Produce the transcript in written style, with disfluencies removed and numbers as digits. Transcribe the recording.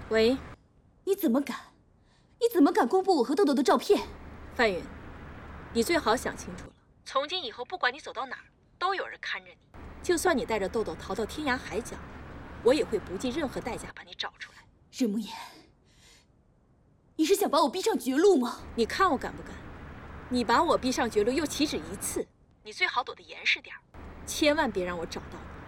喂， 你怎么敢？你怎么敢公布我和豆豆的照片？ 范云，你最好想清楚了。从今以后，不管你走到哪儿，都有人看着你。就算你带着豆豆逃到天涯海角，我也会不计任何代价把你找出来。 任慕言，你是想把我逼上绝路吗？ 你看我敢不敢？你把我逼上绝路又岂止一次？你最好躲得严实点儿，千万别让我找到你。